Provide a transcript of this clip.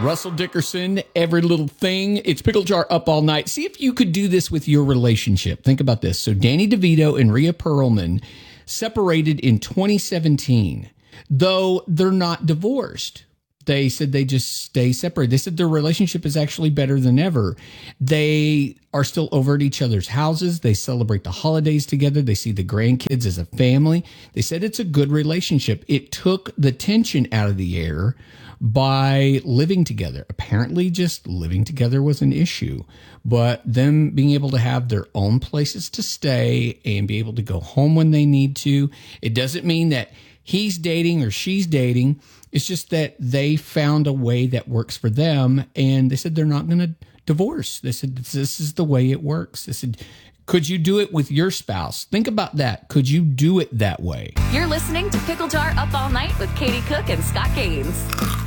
Russell Dickerson, Every Little Thing. It's Pickle Jar Up All Night. See if you could do this with your relationship. Think about this. So Danny DeVito and Rhea Perlman separated in 2017, though they're not divorced. They said they just stay separate. They said their relationship is actually better than ever. They are still over at each other's houses. They celebrate the holidays together. They see the grandkids as a family. They said it's a good relationship. It took the tension out of the air by living together. Apparently just living together was an issue, but them being able to have their own places to stay and be able to go home when they need to. It doesn't mean that he's dating or she's dating. It's just that they found a way that works for them, and they said they're not going to divorce. They said this is the way it works. They said, could you do it with your spouse? Think about that. Could you do it that way? You're listening to Pickle Jar Up All Night with Katie Cook and Scott Gaines.